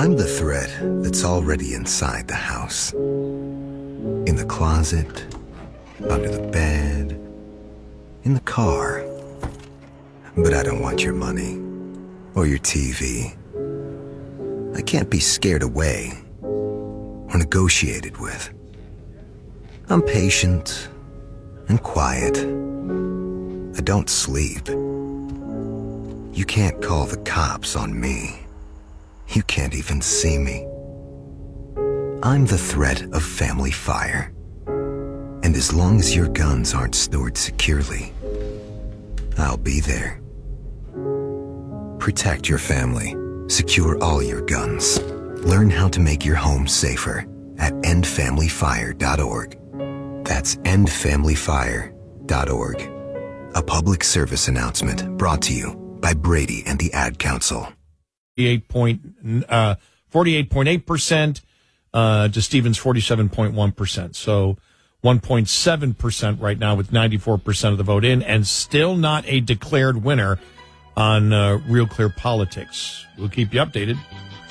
I'm the thread that's already inside the house. In the closet, under the bed, in the car. But I don't want your money or your TV. I can't be scared away or negotiated with. I'm patient and quiet. I don't sleep. You can't call the cops on me. You can't even see me. I'm the threat of family fire. And as long as your guns aren't stored securely, I'll be there. Protect your family. Secure all your guns. Learn how to make your home safer at endfamilyfire.org. That's endfamilyfire.org. A public service announcement brought to you by Brady and the Ad Council. 48.8%, to Stevens 47.1%. So 1.7% right now with 94% of the vote in, and still not a declared winner on Real Clear Politics. We'll keep you updated.